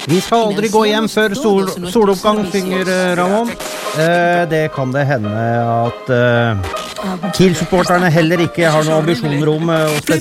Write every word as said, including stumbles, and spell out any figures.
Vi skal aldri gå hjem før sol, soloppgang, synger Ramon. Eh, det kan det hende at eh, Kiel-supporterne heller ikke har noen ambisjoner om å spesielt